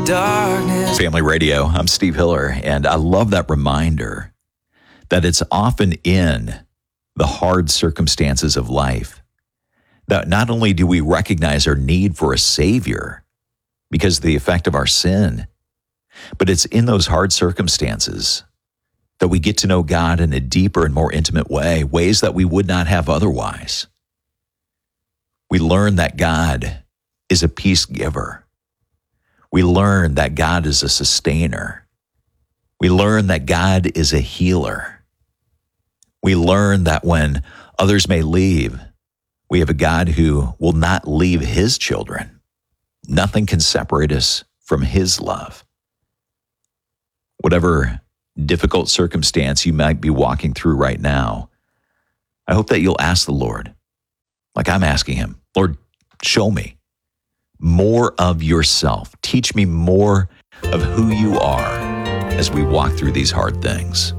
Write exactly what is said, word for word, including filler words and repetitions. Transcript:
darkness. Family Radio, I'm Steve Hiller, and I love that reminder that it's often in the hard circumstances of life that not only do we recognize our need for a Savior because of the effect of our sin, but it's in those hard circumstances that we get to know God in a deeper and more intimate way, ways that we would not have otherwise. We learn that God is a peace giver. We learn that God is a sustainer. We learn that God is a healer. We learn that when others may leave, we have a God who will not leave his children. Nothing can separate us from his love. Whatever difficult circumstance you might be walking through right now, I hope that you'll ask the Lord, like I'm asking him, Lord, show me more of yourself. Teach me more of who you are as we walk through these hard things.